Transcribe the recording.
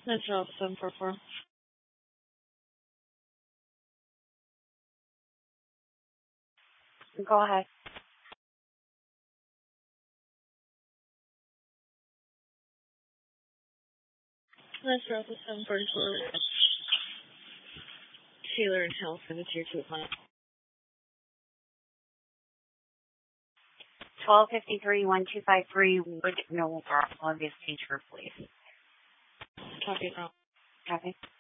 Metro 744. Go ahead. Metro 744. Taylor and Hamilton, it's your 2 o'clock. 1253-1253 would no Columbia Stage Group, please. Copy, girl. Copy.